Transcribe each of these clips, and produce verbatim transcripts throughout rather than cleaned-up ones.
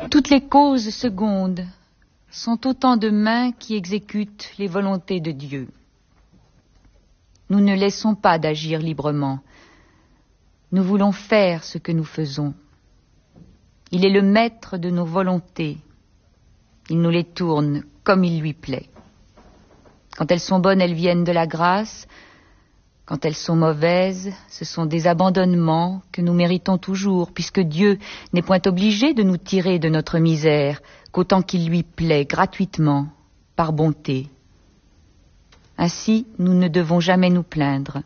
toutes les causes secondes sont autant de mains qui exécutent les volontés de Dieu. Nous ne laissons pas d'agir librement. Nous voulons faire ce que nous faisons. Il est le maître de nos volontés. Il nous les tourne comme il lui plaît. Quand elles sont bonnes, elles viennent de la grâce. Quand elles sont mauvaises, ce sont des abandonnements que nous méritons toujours, puisque Dieu n'est point obligé de nous tirer de notre misère, qu'autant qu'il lui plaît, gratuitement, par bonté. Ainsi, nous ne devons jamais nous plaindre.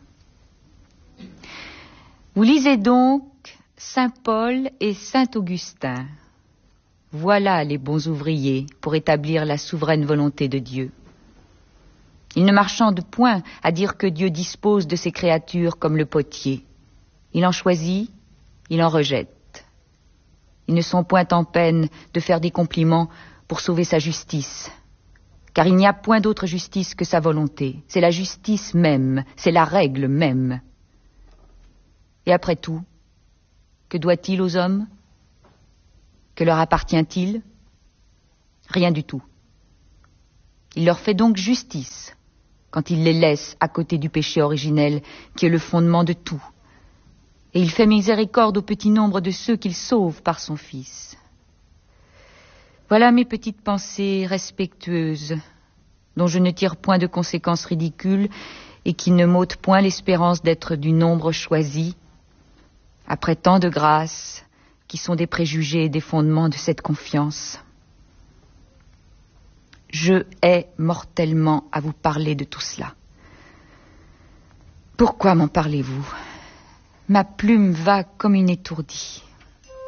Vous lisez donc Saint Paul et Saint Augustin. Voilà les bons ouvriers pour établir la souveraine volonté de Dieu. Ils ne marchandent point à dire que Dieu dispose de ses créatures comme le potier. Il en choisit, il en rejette. Ils ne sont point en peine de faire des compliments pour sauver sa justice, car il n'y a point d'autre justice que sa volonté. C'est la justice même, c'est la règle même. Et après tout, que doit-il aux hommes? Que leur appartient-il? Rien du tout. Il leur fait donc justice quand il les laisse à côté du péché originel qui est le fondement de tout. Et il fait miséricorde au petit nombre de ceux qu'il sauve par son Fils. Voilà mes petites pensées respectueuses, dont je ne tire point de conséquences ridicules et qui ne m'ôtent point l'espérance d'être du nombre choisi, après tant de grâces qui sont des préjugés et des fondements de cette confiance. Je hais mortellement à vous parler de tout cela. Pourquoi m'en parlez-vous? Ma plume va comme une étourdie.